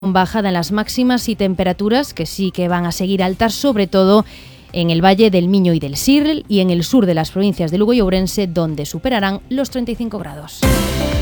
Bajada en las máximas y temperaturas que sí que van a seguir altas, sobre todo en el Valle del Miño y del Sil y en el sur de las provincias de Lugo y Ourense, donde superarán los 35 grados.